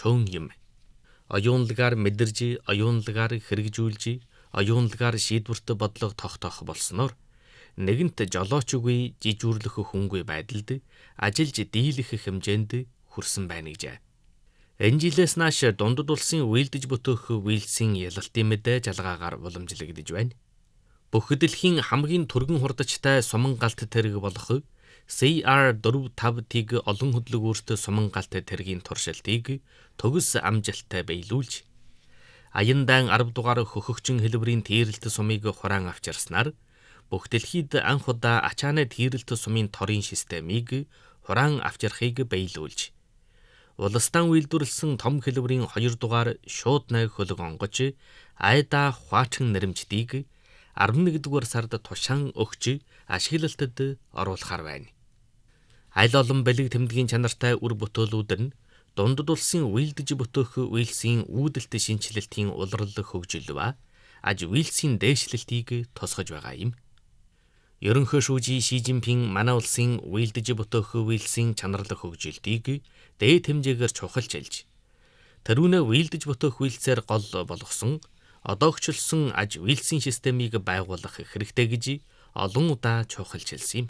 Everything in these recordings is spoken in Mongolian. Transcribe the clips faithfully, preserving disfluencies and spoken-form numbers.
чөөн юм. Оюунлагаар мэдэрж, оюунлагаар хэрэгжүүлж, оюунлагаар шийдвэрт бодлого тогтоох болсноор нэгэнт жолооч үгүй жижүүрлэх хүнгүй байдалд ажиллаж дийлэх хэмжээнд хүрсэн байна гэж. Энэ жилээс нааш дундад улсын үйлдэж бүтөөх үйлсийн ялалтын мэдээ жалгаагаар уламжлагдж байна. Бүх дэлхийн хамгийн түргэн хурдчтай суман галт тэрэг болох си ар дөрвөн тавь Т-г олон хөдөлгөөрт суман галт тэргийн туршилтыг төгс амжилттай биелүүлж, Аяндаан арав дугаар хөхөгчин хэлбэрийн тийрэлт сумыг хураан авчирснаар бүх дэлхийд анх удаа ачааны тийрэлт сумын торын системийг хураан авчирхийг биелүүлж, улстан үйлдвэрлэсэн том хэлбэрийн хоёр дугаар шууд найх хөлөг онгоч айда хуучин нэрэмждийг арван нэгдүгээр сард тушаан өгч ашиглалтад оруулахар байна. Аль олон бэлэг тэмдгийн чанартай үр бүтээлүүд нь дундад улсын үйлдэж бүтөөх үйлсийн үүдэлт шинжилэлтийн улрал хөгжил ба аж үйлсийн дээшлэлтийг тусгаж байгаа юм. Ерөнхий шүүжий Ши Жинпин манай улсын үйлдэж бүтөөх үйлсийн чанарлах хөгжилтийг дээд хэмжээгээр чухалчилж, тэрүүнээ үйлдэж бүтөөх үйлсээр гол болгосон одоогчлсон аж үйлсийн системийг байгуулах хэрэгтэй гэж олон удаа чухалчилсан юм.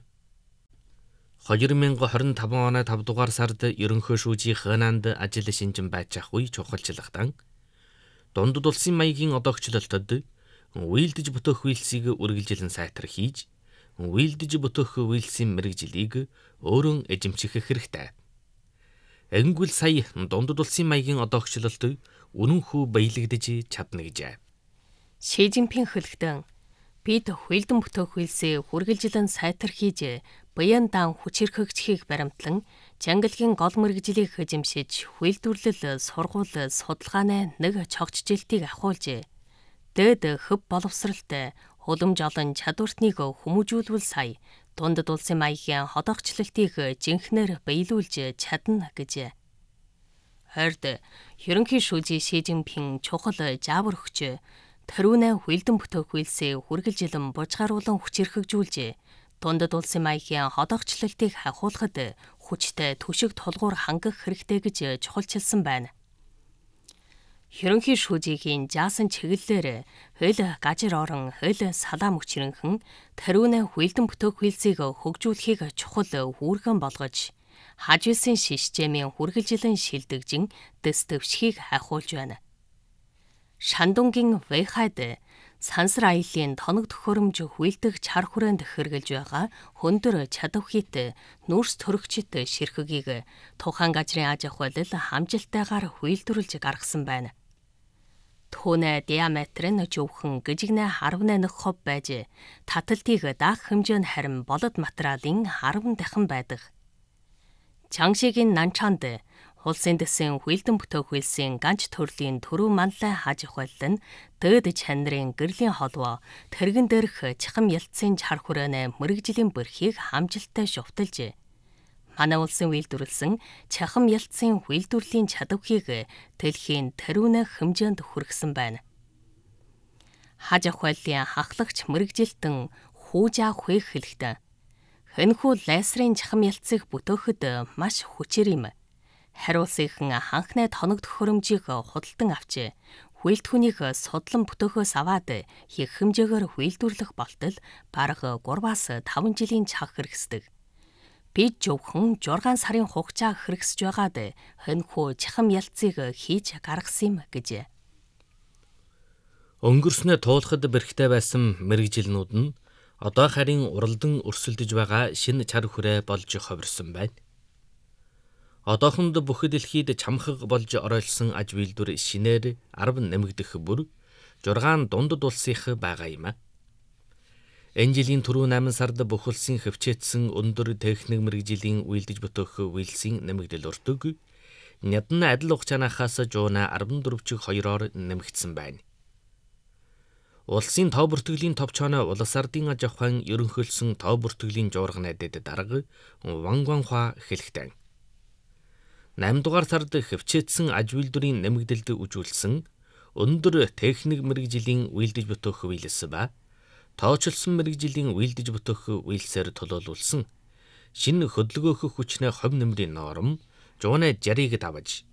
хоёр мянга хорин таван оны тавь дугаар сард ерөнхий шүүжий Хэнанд ажил шинжин байж ах үе чухалчлахтан дундад улсын маягийн одоогчлолтод үйлдэж бүтөөх үйлсийг үргэлжилэн сайтар хийж, үйлдэж бүтөөх үйлсийн мэргэжлийг өөрөн эзэмших хэрэгтэй. Энгүүл сая дундад улсын маягийн одоогчлолт үнэнхүү баялагдж чадна гэж. Ши Жинпин хэлэхдээ бид хүйлдэн бүтөөх үйлсээ хүргэлжилэн сайтар хийж, Баяндаан хүч хэрхэгчхийг баримтлан Жангалгийн гол мэргэжлийг эзэмшиж, хүйлдвэрлэл, сургууль, судалгааны нэг чогтжилтийг ахуулж, дээд хөв боловсралтай уламж олон чадвартныг хүмүүжүүлвэл сая дундад улсын маягийн одоогчлолтыг жинхнээр биелүүлж чадна гэж. Хорд ерөнхий шүүжий Ши Жинпин чухал заавар өгч, тэрүүнээ хүйлдэн бүтөөх үйлсээ хүргэлжилэн бужгааруулан хүч хэрхэгжүүлж, дундад улсын маягийн одоогчлолтыг хахуулахад хүчтэй түшиг тулгуур хангах хэрэгтэй гэж чухалчилсан байна. Ерөнхий шүүжигийн жаасан чиглэлээр хөл гажир орон хөл салаам өчрөнхөн тэрүүнээ хүйлдэн бүтөөх үйлсийг хөгжүүлэхийг чухал үүргэн болгож, хажуусын системийн хүргэлжилэн шилдэгжин дэс дэвшхийг хахуулж байна. Шандунгийн Вэйхайд сансар аялын тоног төхөөрөмж хүйдэг чар хүрээнд хэрглэж байгаа хөндөр чадвхийт нүүрс төрөгчит ширхэгийг тухайн газрын аж ахуйлал хамжилттайгаар хүййлдвэрлэж гаргасан байна. Түүнээ диаметр нь зөвхөн гжигнэ харвны нэг хов байж, таталтыг даах хэмжээ нь харин болод материалын харван дахин байдаг. Чангшигийн Нанчанд улсын дэсийн хүйлдэн бүтөөх үйлсийн ганч төрлийн төрөв манлай аж ахуйлал нь дээд чанарын гэрлийн холбоо тэрэгэн дээрх чахам ялцын чар хүрээнэ мэргэжлийн бэрхийг хамжилттай шувталж, манай улсын үйлдвэрлэсэн чахам ялцын хүййлдвэрлэлийн чадварыг дэлхийн тэрүүнэ хэмжээнд хүргэсэн байна. Аж ахуйлын хахлагч мэргэжилтэн Хужа Хуэх хэлэхдээ хэнхүү лайсрын чахам ялцыг бүтөөхөд маш хүчээр юм. Хариулсынхан ханхны тоног төхөөрөмжийг худалдан авч, хүйэлтгүүнийг судлан бүтөөхөөс аваад их хэмжээгээр хүййлдвэрлэх болтол бараг гурваас таван жилийн цаг хэрэгсдэг. Бид зөвхөн зургаан сарын хугацаа хэрэгсэж байгаад хэнхүү чахам ялцыг хийж гаргасан юм гэж. Өнгөрснөө туулахад бэрхтэй байсан мэргэжилнүүд нь одоо харин уралдан өрсөлдөж байгаа шинэ чар хүрээ болж хувирсан байна. Одоохонд бүх дэлхийд чамхаг болж оройлсон аж үйлдвэр шинээр арав нэмэгдэх бүр зургаан дундад улсынх байгаа юм. Энэ жилийн түрүү намын сард бүх улсын хөвчээдсэн өндөр техник мэргэжлийн үйлдэж бүтөөх үйлсийн нэмэгдэл өртөг нядны адил хугацаанаас жуунаа арван дөрвч хоёроор нэмэгдсэн байна. Улсын тоо бүртгэлийн товчооно улс ардын аж ахуйн ерөнхийлсөн тоо бүртгэлийн жуурганы дэд дарга Ван Гуанхуа хэлэхдээ намын дугаар сард хөвчээдсэн аж үйлдвэрийн нэмэгдэлд үжүүлсэн өндөр техник мэргэжлийн үйлдэж бүтөөх үйлс ба тоочилсон мэргэжлийн үйлдэж бүтөөх үйлсээр төлөөлүүлсэн шинэ хөдөлгөөх хүчний хувь нэмрийн норм жуунаа жарыг давж